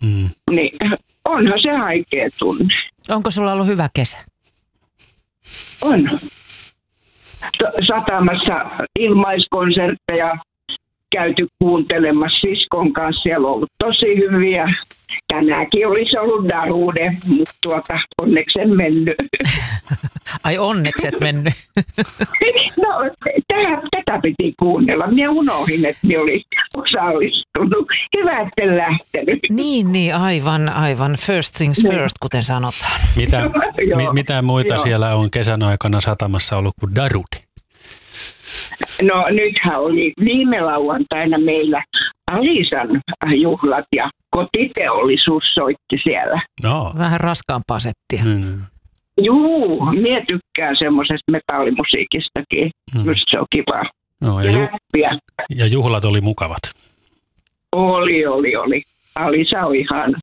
Niin onhan se haikea tunne. Onko sulla ollut hyvä kesä? On. Satamassa ilmaiskonsertteja käyty kuuntelemassa siskon kanssa. Siellä on ollut tosi hyviä. Tänäänkin olisi ollut Darude, mutta onneksi en mennyt. Ai onneksi et mennyt. No, tätä piti kuunnella. Minä unohdin, että minä olin osallistunut. Hyvä, että en lähtenyt. Niin, aivan. First things first, kuten sanotaan. Mitä muita siellä on kesän aikana satamassa ollut kuin Darude? No nythän oli viime lauantaina meillä Alisan juhlat ja kotiteollisuus soitti siellä. No. Vähän raskaampaa settiä. Juu, minä tykkään semmoisesta metallimusiikistakin. Minusta se on kiva. No, ja juhlat oli mukavat. Oli. Alisa on ihana.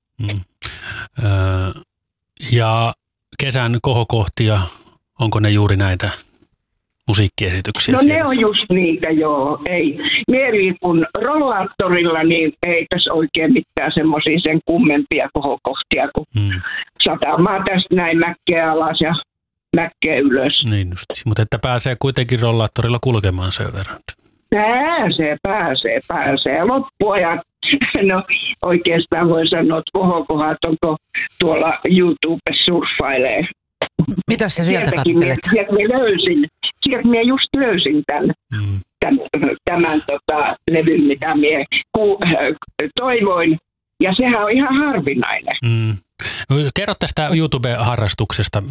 Ja kesän kohokohtia, onko ne juuri näitä musiikkiesityksiä? No ne on just niitä, joo. Ei. Mieli kun rollaattorilla, niin ei tässä oikein mitään semmoisia sen kummempia kohokohtia, kun satamaa tästä näin mäkkeä alas ja mäkkeä ylös. Niin just. Mutta että pääsee kuitenkin rollaattorilla kulkemaan sen verran. Pääsee. Loppuajat, no oikeastaan voi sanoa, että kohokohat onko tuolla YouTubessa surffailee. Mitä sä sieltä katselet? Sieltä minä just löysin tämän levyn, mitä minä toivoin. Ja sehän on ihan harvinainen. Kerro tästä YouTube-harrastuksesta.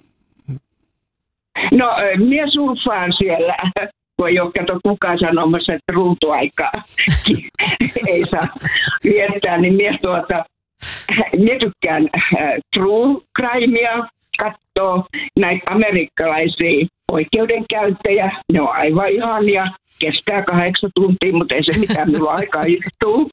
No, minä surffaan siellä. Kun ei ole kato kukaan sanomassa, että ruutuaikaa ei saa viettää, niin minä tykkään true crimea, katsoo näitä amerikkalaisia oikeudenkäyntejä. Ne on aivan ihania, kestää 8 tuntia, mutta ei se mitään minulla aikaa istuu.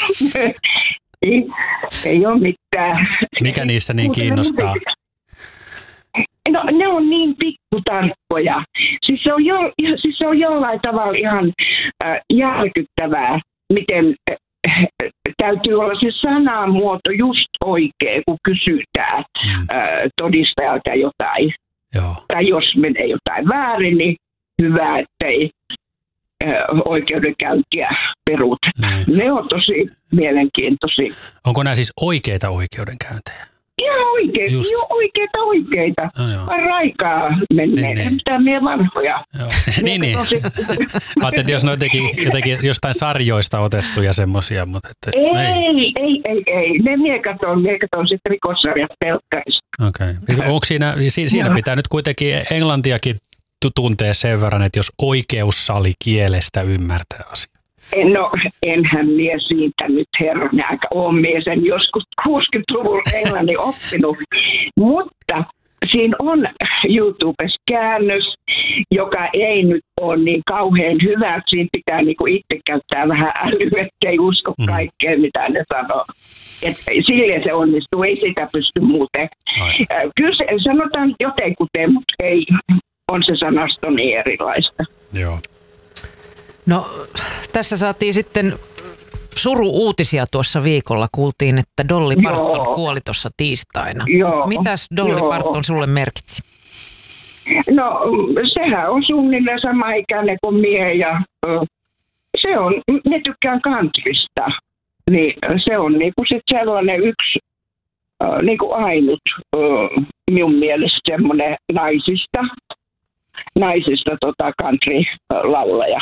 ei ole mitään. Mikä niissä niin kiinnostaa? No ne on niin pikkutarkkoja. Siis se on jollain tavalla ihan järkyttävää, miten täytyy olla se sanamuoto just oikein, kun kysytään todistajalta jotain. Joo. Tai jos menee jotain väärin, niin hyvä, ettei oikeudenkäyntiä peruta. Ne on tosi mielenkiintoisia. Onko nämä siis oikeita oikeudenkäyntejä? Ihan oikeita. Raikaa menee. Niin. Mitä mie vanhoja. Niin. Ajattelin, että jos ne jotenkin jostain sarjoista otettuja semmoisia, mutta että ei. Ne mie katon sitten rikossarjat pelkkäistä. Okei. Onko siinä pitää nyt kuitenkin englantiakin tuntee sen verran, että jos oikeussalikielestä ymmärtää asiaa? No, enhän mie siitä nyt herran aika ole mie sen joskus 60-luvulla englannin oppinut, mutta siinä on YouTubessa käännös, joka ei nyt ole niin kauhean hyvä, että siinä pitää niinku itse käyttää vähän älyä, ettei usko kaikkea, mitä ne sanoo. Silleen se onnistuu, ei sitä pysty muuten. Kyllä se, sanotaan jotenkuten, mutta ei, on se sanasto niin erilaista. Joo. No, tässä saatiin sitten suru-uutisia tuossa viikolla. Kuultiin, että Dolly Parton kuoli tuossa tiistaina. Mitäs Dolly Parton sulle merkitsi? No, sehän on suunnilleen sama ikäinen kuin mie ja se on, ne tykkään countrysta. Niin se on niinku sit sellainen yksi niinku ainut minun mielestä semmoinen naisista country-laulaja.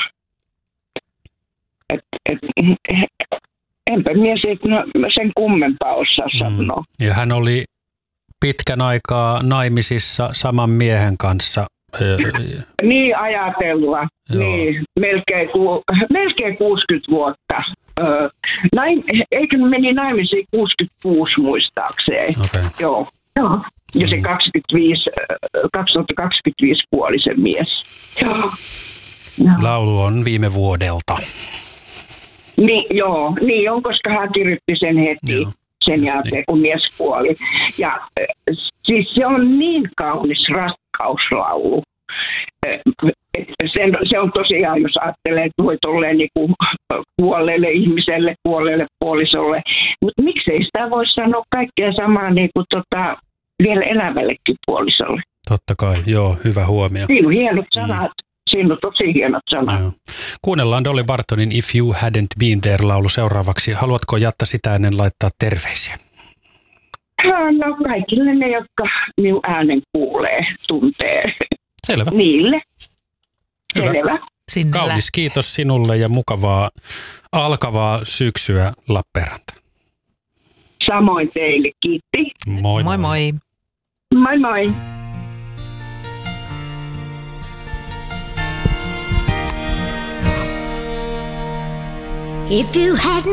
Enpä mie siitä sen kummempaa osaa sanoa. Ja hän oli pitkän aikaa naimisissa saman miehen kanssa. Niin ajatella. Niin, melkein 60 vuotta. Eikö meni naimisiin 66 muistaakseen? Okay. Joo. Ja se 2025 kuoli se mies. Joo. Laulu on viime vuodelta. Niin on, koska hän kirjoitti sen heti sen jälkeen, kun mies kuoli. Ja siis se on niin kaunis rakkauslaulu. se on tosiaan, jos ajattelee, että voi tolleen niin kuin kuolleelle ihmiselle, kuolleelle puolisolle. Mutta miksei sitä voi sanoa kaikkea samaa niin kuin vielä elävällekin puolisolle? Totta kai, joo, hyvä huomio. Siinä on hienot sanat. Siinä on tosi hienot sanat. Joo. Kuunnellaan Dolly Partonin If You Hadn't Been There -laulu seuraavaksi. Haluatko, Jatta, sitä ennen laittaa terveisiä? No kaikille ne, jotka minun äänen kuulee, tuntee. Selvä. Niille. Hyvä. Selvä. Sinne Kaunis kiitos sinulle ja mukavaa alkavaa syksyä Lappeenranta. Samoin teille, kiitti. Moi moi moi. Moi moi. If you hadn't